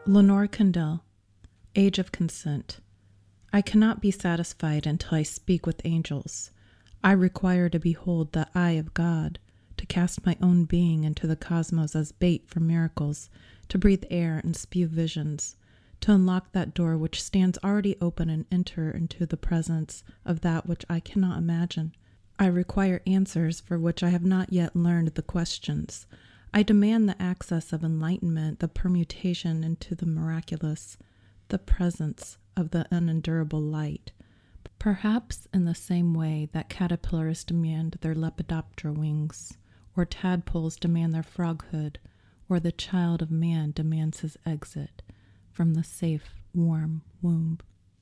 Lenore Kendall, Age of Consent. I cannot be satisfied until I speak with angels. I require to behold the eye of God, to cast my own being into the cosmos as bait for miracles, to breathe air and spew visions, to unlock that door which stands already open and enter into the presence of that which I cannot imagine. I require answers for which I have not yet learned the questions. I demand the access of enlightenment, the permutation into the miraculous, the presence of the unendurable light. Perhaps in the same way that caterpillars demand their lepidoptera wings, or tadpoles demand their froghood, or the child of man demands his exit from the safe, warm womb.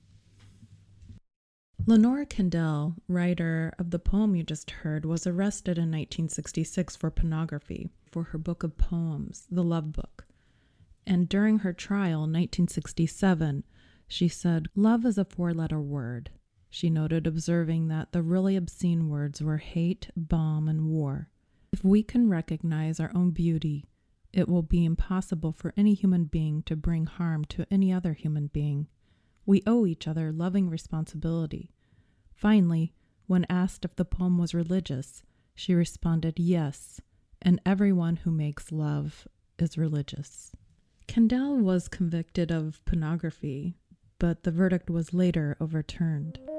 Lenore Kendall, writer of the poem you just heard, was arrested in 1966 for pornography for her book of poems, The Love Book. And during her trial in 1967, she said, "Love is a four-letter word." She noted, observing that the really obscene words were hate, bomb, and war. If we can recognize our own beauty, it will be impossible for any human being to bring harm to any other human being. We owe each other loving responsibility. Finally, when asked if the poem was religious, she responded, "Yes, and everyone who makes love is religious." Kendall was convicted of pornography, but the verdict was later overturned.